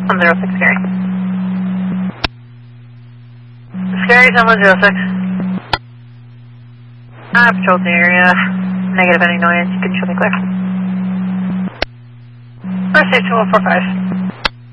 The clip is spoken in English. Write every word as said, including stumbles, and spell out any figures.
one zero six Scary. Scary, someone zero six. I patrolled the area. Negative any noise, you can show me clear. First station one four five.